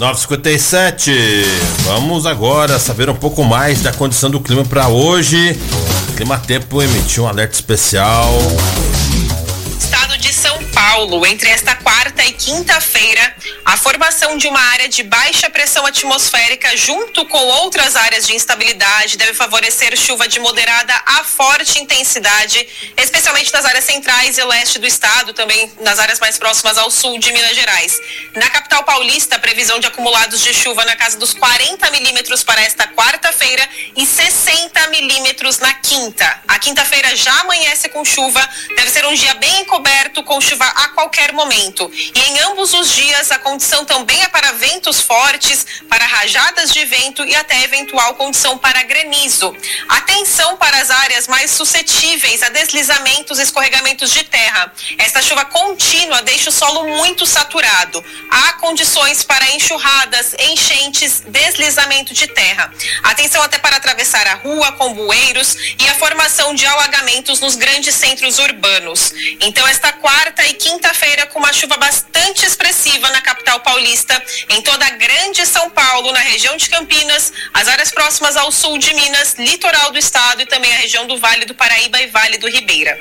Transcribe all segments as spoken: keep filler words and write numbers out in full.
nove e cinquenta e sete. Vamos agora saber um pouco mais da condição do clima para hoje. Clima Tempo emitiu um alerta especial. Estado de São Paulo, entre esta quarta e quinta-feira, a formação de uma área de baixa pressão atmosférica junto com outras áreas de instabilidade deve favorecer chuva de moderada a forte intensidade, especialmente nas áreas centrais e leste do estado, também nas áreas mais próximas ao sul de Minas Gerais. Na capital paulista, a previsão de acumulados de chuva na casa dos quarenta milímetros para esta quarta-feira e sessenta milímetros na quinta. A quinta-feira já amanhece com chuva, deve ser um dia bem encoberto, com chuva a qualquer momento. E em ambos os dias, a condição também é para ventos fortes, para rajadas de vento e até eventual condição para granizo. Atenção para as áreas mais suscetíveis a deslizamentos e escorregamentos de terra. Esta chuva contínua deixa o solo muito saturado. Há condições para enxurradas, enchentes, deslizamento de terra. Atenção até para atravessar a rua com bueiros e a formação de alagamentos nos grandes centros urbanos. Então, esta quarta e quinta-feira com uma chuva bastante expressiva na capital paulista, em toda a grande São Paulo, na região de Campinas, as áreas próximas ao sul de Minas, litoral do estado e também a região do Vale do Paraíba e Vale do Ribeira.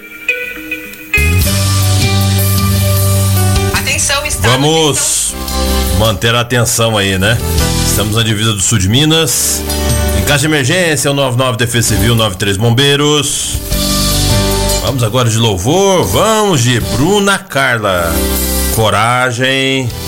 Atenção, estado Vamos manter a atenção aí, né? Estamos na divisa do sul de Minas. Em caso de emergência, o nove nove Defesa Civil, nove três Bombeiros. Vamos agora de louvor, vamos de Bruna Carla. Coragem.